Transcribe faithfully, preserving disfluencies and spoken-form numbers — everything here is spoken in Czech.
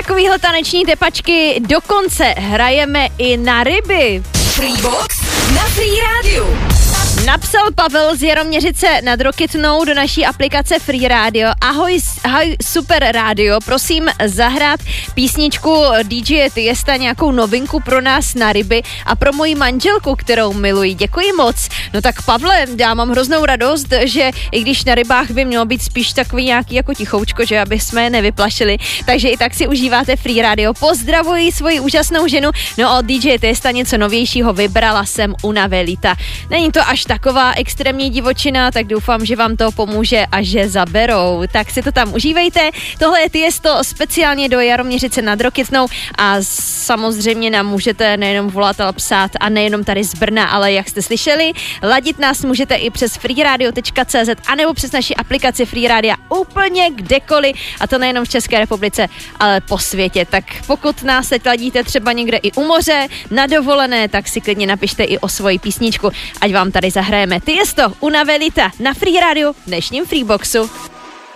Takovýhle taneční tepačky dokonce hrajeme i na ryby. Freebox na Free Radio. Napsal Pavel z Jaroměřice nad Rokytnou do naší aplikace Free Radio. Ahoj, ahoj Super Radio, prosím zahrát písničku D J Tiesta, nějakou novinku pro nás na ryby a pro moji manželku, kterou miluji. Děkuji moc. No tak Pavle, já mám hroznou radost, že i když na rybách by mělo být spíš takový nějaký jako tichoučko, že aby jsme je nevyplašili, takže i tak si užíváte Free Radio. Pozdravuji svoji úžasnou ženu, no od D J Tiesta něco novějšího vybrala jsem Una Velita. Není to až taková extrémní divočina, tak doufám, že vám to pomůže a že zaberou. Tak si to tam užívejte. Tohle je Tiesto speciálně do Jaroměřice nad Rokytnou a samozřejmě nám můžete nejenom volat, ale psát a nejenom tady z Brna, ale jak jste slyšeli, ladit nás můžete i přes freeradio tečka cé zet anebo přes naši aplikaci Free Radio úplně kdekoliv a to nejenom v České republice, ale po světě. Tak pokud nás teď ladíte třeba někde i u moře, na dovolené, tak si klidně napište i o svoji písničku, ať vám tady zahrajeme. Tiesto, Una Velita na Free Radio v dnešním Freeboxu.